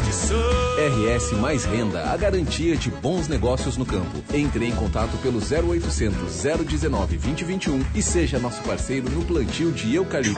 RS Mais Renda, a garantia de bons negócios no campo. Entre em contato pelo 0800 019 2021 e seja nosso parceiro no plantio de eucalipto.